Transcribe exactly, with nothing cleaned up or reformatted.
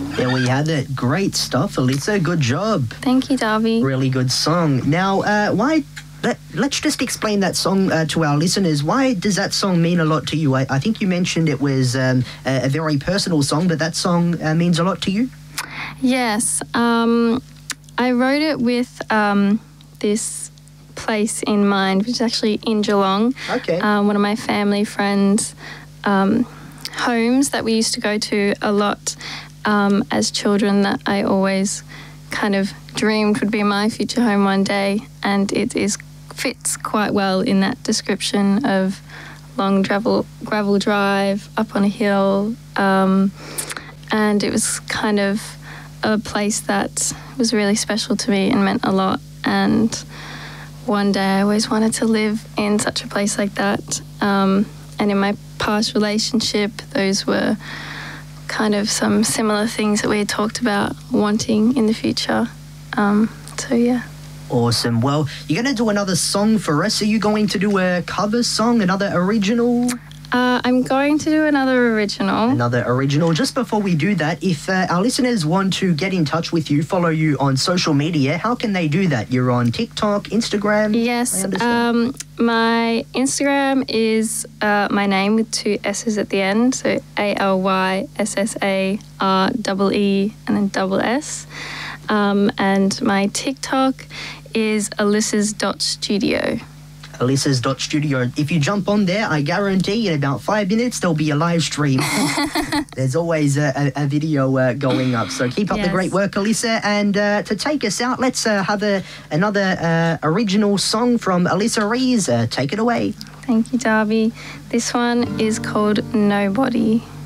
There we have it. Great stuff, Alyssa. Good job. Thank you, Darby. Really good song. Now, uh, why... Let, let's just explain that song uh, to our listeners. Why does that song mean a lot to you? I, I think you mentioned it was um, a, a very personal song, but that song uh, means a lot to you? Yes. Um, I wrote it with um, this place in mind, which is actually in Geelong. Okay. Um, one of my family friends' um, homes that we used to go to a lot um, as children, that I always kind of dreamed would be my future home one day, and it is fits quite well in that description of long gravel gravel drive up on a hill, um, and it was kind of a place that was really special to me and meant a lot. And one day I always wanted to live in such a place like that. Um, and in my past relationship, those were kind of some similar things that we had talked about wanting in the future. Um, so yeah. Awesome. Well, you're going to do another song for us. Are you going to do a cover song, another original? Uh, I'm going to do another original. Another original. Just before we do that, if uh, our listeners want to get in touch with you, follow you on social media, how can they do that? You're on TikTok, Instagram? Yes. Um, my Instagram is uh, my name with two S's at the end, so A L Y S S A R E E and then double S. Um, and my TikTok is alyssa's dot studio. alyssa's dot studio. If you jump on there, I guarantee in about five minutes there'll be a live stream. There's always a, a, a video uh, going up. So keep up yes. the great work, Alyssa. And uh, to take us out, let's uh, have a, another uh, original song from Alyssa Rees. Uh, take it away. Thank you, Darby. This one is called Nobody.